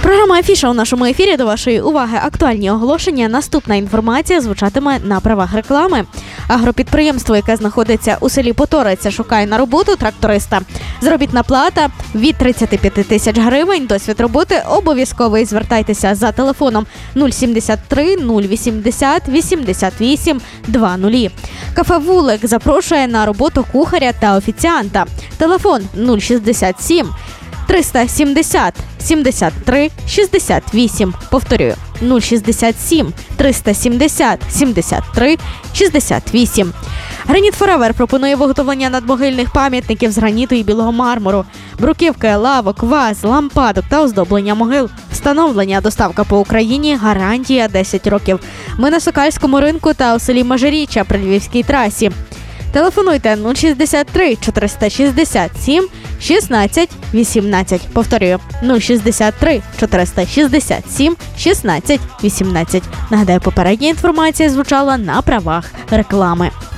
Програма «Афіша» у нашому ефірі. До вашої уваги актуальні оголошення. Наступна інформація звучатиме на правах реклами. Агропідприємство, яке знаходиться у селі Поториця, шукає на роботу тракториста. Заробітна плата від 35 тисяч гривень. Досвід роботи обов'язковий. Звертайтеся за телефоном 073 080 88 20. Кафе «Вулик» запрошує на роботу кухаря та офіціанта. Телефон 067 370 73 68. Повторюю, 067 370 73 68. Граніт Форевер пропонує виготовлення надмогильних пам'ятників з граніту і білого мармуру, бруківки, лавок, ваз, лампадок та оздоблення могил. Встановлення, доставка по Україні, гарантія 10 років. Ми на Сокальському ринку та у селі Межиріччя при Львівській трасі. Телефонуйте 063 467 16 18. Повторюю, 063 467 16 18. Нагадаю, попередня інформація звучала на правах реклами.